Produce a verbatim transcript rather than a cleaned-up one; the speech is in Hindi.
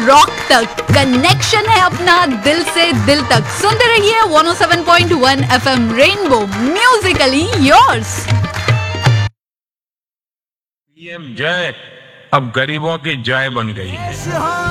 रॉक तक, कनेक्शन है अपना दिल से दिल तक। सुनते रहिए one O seven point one FM rainbow, Musically yours. PM जय अब गरीबों की जय बन गई है।